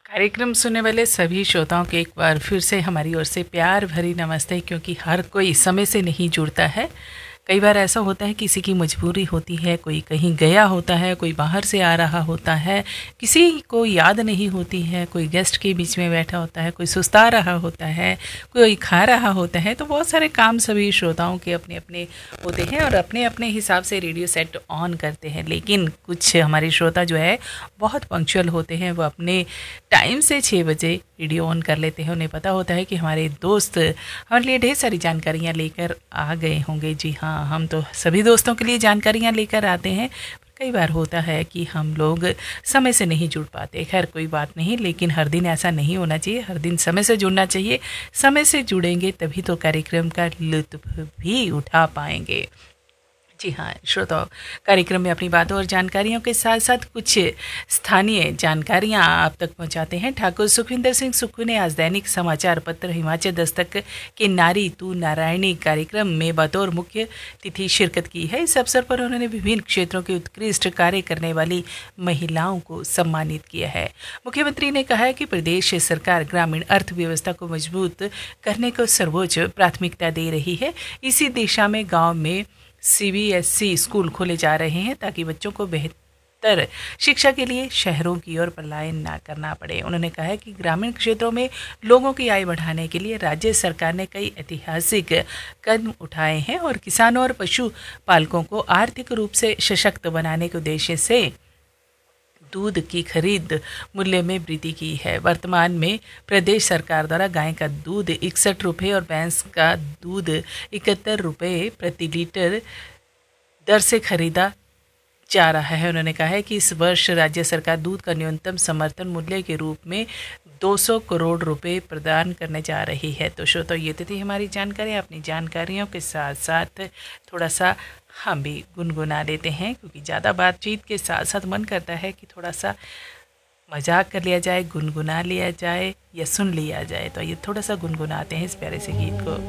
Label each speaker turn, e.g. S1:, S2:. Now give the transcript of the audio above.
S1: कार्यक्रम सुनने वाले सभी श्रोताओं को एक बार फिर से हमारी ओर से प्यार भरी नमस्ते। क्योंकि हर कोई समय से नहीं जुड़ता है। कई बार ऐसा होता है किसी की मजबूरी होती है, कोई कहीं गया होता है, कोई बाहर से आ रहा होता है, किसी को याद नहीं होती है, कोई गेस्ट के बीच में बैठा होता है, कोई सुस्ता रहा होता है, कोई खा रहा होता है। तो बहुत सारे काम सभी श्रोताओं के अपने अपने होते हैं और अपने अपने हिसाब से रेडियो सेट ऑन करते हैं। लेकिन कुछ हमारे श्रोता जो है बहुत पंक्चुअल होते हैं, वो अपने टाइम से 6 बजे रेडियो ऑन कर लेते हैं। उन्हें पता होता है कि हमारे दोस्त हमारे लिए ढेर सारी जानकारियाँ लेकर आ गए होंगे। जी हाँ, हम तो सभी दोस्तों के लिए जानकारियाँ लेकर आते हैं। कई बार होता है कि हम लोग समय से नहीं जुड़ पाते। खैर कोई बात नहीं, लेकिन हर दिन ऐसा नहीं होना चाहिए। हर दिन समय से जुड़ना चाहिए। समय से जुड़ेंगे तभी तो कार्यक्रम का लुत्फ भी उठा पाएंगे। जी हाँ श्रोताओ, कार्यक्रम में अपनी बातों और जानकारियों के साथ साथ कुछ स्थानीय जानकारियाँ आप तक पहुँचाते हैं। ठाकुर सुखविंदर सिंह सुक्खू ने आज दैनिक समाचार पत्र हिमाचल दस्तक के नारी तू नारायणी कार्यक्रम में बतौर मुख्य अतिथि शिरकत की है। इस अवसर पर उन्होंने विभिन्न क्षेत्रों के उत्कृष्ट कार्य करने वाली महिलाओं को सम्मानित किया है। मुख्यमंत्री ने कहा है कि प्रदेश सरकार ग्रामीण अर्थव्यवस्था को मजबूत करने को सर्वोच्च प्राथमिकता दे रही है। इसी दिशा में गाँव में CBSE स्कूल खोले जा रहे हैं ताकि बच्चों को बेहतर शिक्षा के लिए शहरों की ओर पलायन ना करना पड़े। उन्होंने कहा है कि ग्रामीण क्षेत्रों में लोगों की आय बढ़ाने के लिए राज्य सरकार ने कई ऐतिहासिक कदम उठाए हैं और किसानों और पशुपालकों को आर्थिक रूप से सशक्त बनाने के उद्देश्य से दूध की खरीद मूल्य में वृद्धि की है। वर्तमान में प्रदेश सरकार द्वारा गाय का दूध 61 रुपये और भैंस का दूध 71 रुपये प्रति लीटर दर से खरीदा जा रहा है। उन्होंने कहा है कि इस वर्ष राज्य सरकार दूध का न्यूनतम समर्थन मूल्य के रूप में 200 करोड़ रुपए प्रदान करने जा रही है। तो श्रोताओ, ये तो थी हमारी जानकारी। अपनी जानकारियों के साथ साथ थोड़ा सा हम भी गुनगुना लेते हैं, क्योंकि ज़्यादा बातचीत के साथ साथ मन करता है कि थोड़ा सा मजाक कर लिया जाए, गुनगुना लिया जाए या सुन लिया जाए। तो ये थोड़ा सा गुनगुनाते हैं इस प्यारे से गीत को।